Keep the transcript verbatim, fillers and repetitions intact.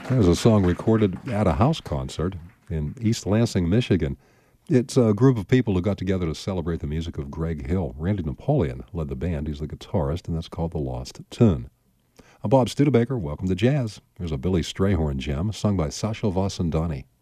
There's a song recorded at a house concert in East Lansing, Michigan. It's a group of people who got together to celebrate the music of Greg Hill. Randy Napoleon led the band. He's the guitarist, and that's called The Lost Tune. I'm Bob Studebaker. Welcome to Jazz. Here's a Billy Strayhorn gem sung by Sasha Voss and Donnie.